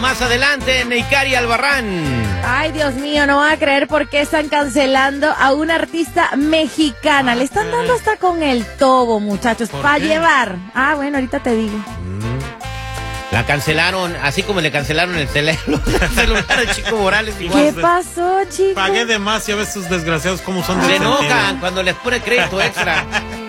Más adelante, Neikari Albarrán. Ay, Dios mío, no van a creer por qué están cancelando a una artista mexicana. Le están dando hasta con el tobo, muchachos, para llevar. Ah, bueno, ahorita te digo. La cancelaron, así como le cancelaron el celular a Chico Morales. Igual. ¿Qué pasó, chicos? Pagué de más y a veces sus desgraciados como son de Se enojan cuando les pone crédito extra.